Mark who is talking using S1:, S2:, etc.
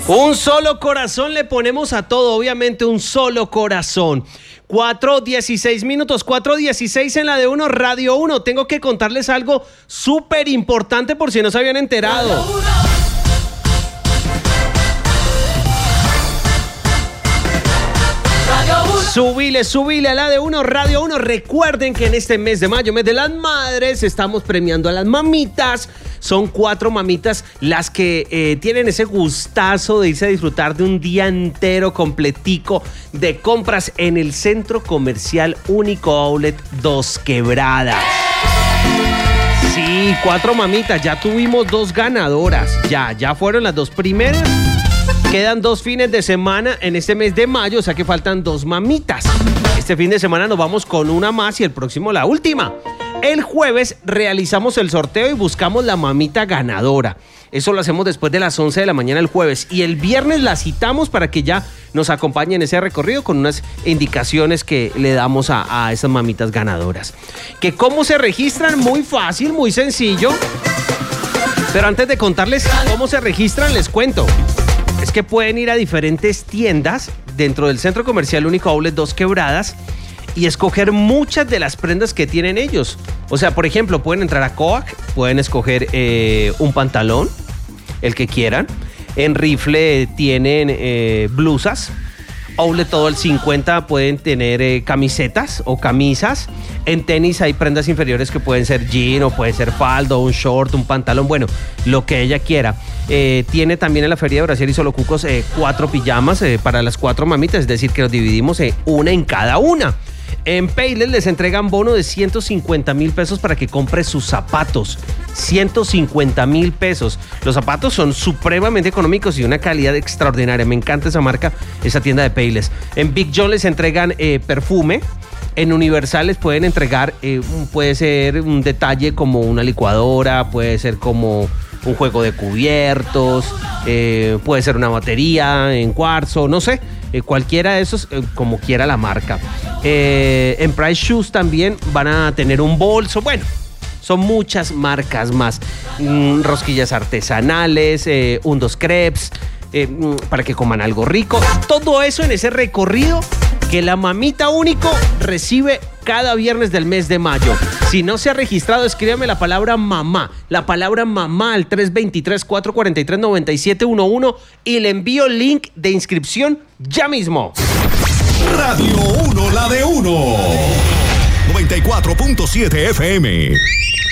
S1: Un solo corazón le ponemos a todo, obviamente un solo corazón. 4:16 minutos, 4:16 en la de Uno, Radio 1. Tengo que contarles algo súper importante por si no se habían enterado. Subile a la de Uno, Radio 1. Recuerden que en este mes de mayo, mes de las madres, estamos premiando a las mamitas. Son 4 mamitas las que tienen ese gustazo de irse a disfrutar de un día entero completico de compras en el Centro Comercial Único Outlet Dos Quebradas. Sí, 4 mamitas. Ya tuvimos 2 ganadoras. Ya fueron las 2 primeras. Quedan 2 fines de semana en este mes de mayo, o sea que faltan 2 mamitas. Este fin de semana nos vamos con una más y el próximo la última. El jueves realizamos el sorteo y buscamos la mamita ganadora. Eso lo hacemos después de las 11 de la mañana el jueves. Y el viernes la citamos para que ya nos acompañe en ese recorrido con unas indicaciones que le damos a esas mamitas ganadoras. ¿Que cómo se registran? Muy fácil, muy sencillo. Pero antes de contarles cómo se registran, les cuento. Es que pueden ir a diferentes tiendas dentro del Centro Comercial Único Outlet Dos Quebradas y escoger muchas de las prendas que tienen ellos. O sea, por ejemplo, pueden entrar a Coac, pueden escoger un pantalón, el que quieran. En Rifle tienen blusas. Outlet todo el 50 pueden tener camisetas o camisas. En tenis hay prendas inferiores que pueden ser jean o puede ser faldo, un short, un pantalón, bueno, lo que ella quiera. Tiene también en la Feria de Brasier y Solo Cucos 4 pijamas para las 4 mamitas, es decir, que nos dividimos una en cada una. En Payless les entregan bono de 150,000 pesos para que compre sus zapatos. 150,000 pesos. Los zapatos son supremamente económicos y de una calidad extraordinaria. Me encanta esa marca, esa tienda de Payless. En Big John les entregan perfume. En Universal les pueden entregar, puede ser un detalle como una licuadora, puede ser como un juego de cubiertos, puede ser una batería en cuarzo, no sé. Cualquiera de esos, como quiera la marca. En Price Shoes también van a tener un bolso. Bueno, son muchas marcas más. Rosquillas artesanales, Undos Crepes, para que coman algo rico. Todo eso en ese recorrido que la mamita único recibe cada viernes del mes de mayo. Si no se ha registrado, escríbame la palabra mamá. La palabra mamá al 323-443-9711 y le envío el link de inscripción ya mismo.
S2: Radio 1, la de 1. 94.7 FM.